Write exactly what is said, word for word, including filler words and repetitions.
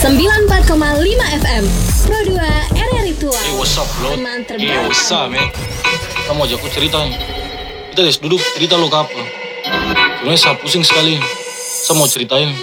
sembilan puluh empat koma lima F M Pro dua R R I Tua. Hey, what's up, bro? Teman Hey, terbaik what's up, kamu. man? Kamu ajak aku cerita nih. Kita guys duduk cerita lo ke apa? Sebenarnya saya pusing sekali. Saya mau ceritain.